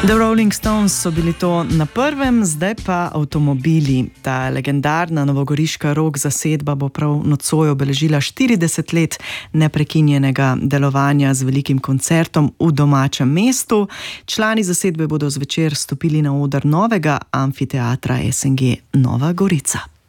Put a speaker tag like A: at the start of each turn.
A: The Rolling Stones so bili to na prvem, zdaj pa avtomobili. Ta legendarna novogoriška rock zasedba bo prav nocoj obeležila 40 let neprekinjenega delovanja z velikim koncertom v domačem mestu. Člani zasedbe bodo zvečer stopili na oder novega amfiteatra SNG Nova Gorica.